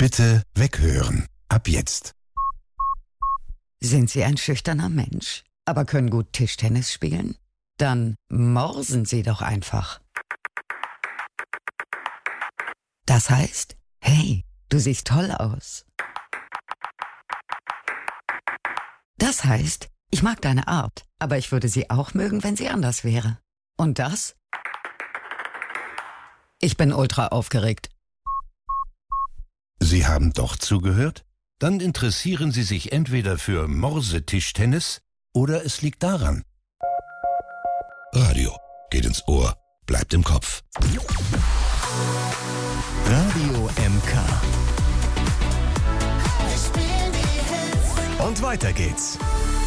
Bitte weghören. Ab jetzt. Sind Sie ein schüchterner Mensch, aber können gut Tischtennis spielen? Dann morsen Sie doch einfach. Das heißt, hey, du siehst toll aus. Das heißt, ich mag deine Art, aber ich würde sie auch mögen, wenn sie anders wäre. Und das? Ich bin ultra aufgeregt. Sie haben doch zugehört? Dann interessieren Sie sich entweder für Morsetischtennis oder es liegt daran. Radio geht ins Ohr, bleibt im Kopf. Radio MK. Und weiter geht's.